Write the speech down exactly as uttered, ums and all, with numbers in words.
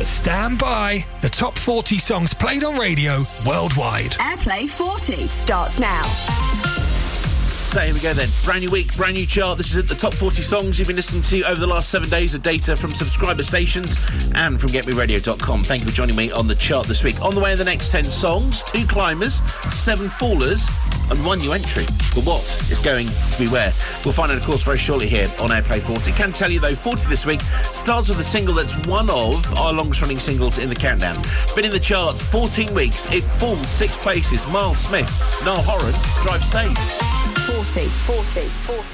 Stand by. The top forty songs played on radio worldwide. Airplay forty starts now. So here we go then. Brand new week, brand new chart. This is at the top forty songs you've been listening to over the last seven days of data from subscriber stations and from get me radio dot com. Thank you for joining me on the chart this week. On the way in the next ten songs, two climbers, seven fallers and one new entry. But what is going to be where? We'll find out, of course, very shortly here on Airplay forty. Can tell you, though, forty this week starts with a single that's one of our longest-running singles in the countdown. Been in the charts fourteen weeks. It falls six places. Miles Smith, Niall Horan, Drive Safe. forty, forty, forty.